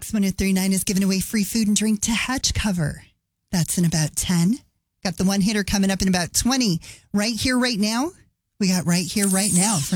X1039 is giving away free food and drink to Hatch Cover. That's in about 10. Got the one hitter coming up in about 20. Right here, right now. We got right here, right now.